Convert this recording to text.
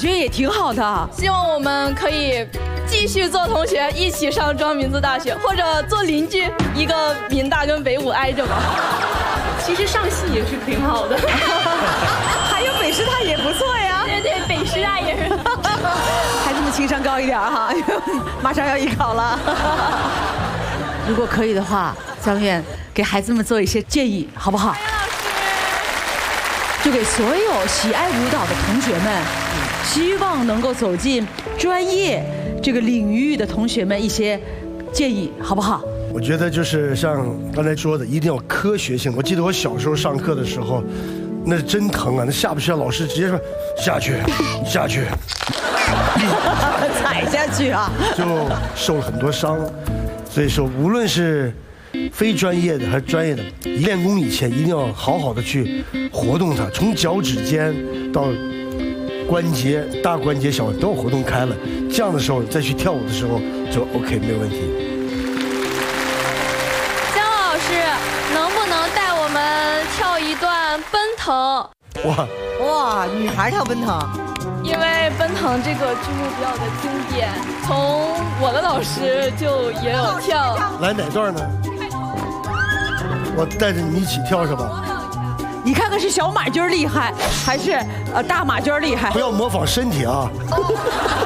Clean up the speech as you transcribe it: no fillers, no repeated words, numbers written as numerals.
觉得也挺好的。 希望我们可以继续做同学，一起上庄民族大学，或者做邻居，一个民大跟北武挨着嘛。其实上戏也是挺好的， 还有北师大也不错呀。 对对，北师大也是。 孩子们情商高一点哈，马上要艺考了。如果可以的话，江苑给孩子们做一些建议，好不好？就给所有喜爱舞蹈的同学们，希望能够走进专业这个领域的同学们一些建议，好不好？ 我觉得就是像刚才说的，一定要科学性。我记得我小时候上课的时候，那是真疼啊！那下不去，老师直接说下去，下去， 踩下去啊， 就受了很多伤。所以说，无论是非专业的还是专业的，练功以前一定要好好的去活动它，从脚趾尖到关节、大关节、小都要活动开了。这样的时候再去跳舞的时候就 OK， 没有问题。 姜老师，能不能带我们跳一段奔腾？ 哇，女孩跳奔腾。 因为奔腾这个剧目比较的经典，从我的老师就也有跳。 来哪段呢？我带着你一起跳是吧？ 你看看是小马驹厉害，还是大马驹厉害？ 不要模仿身体啊。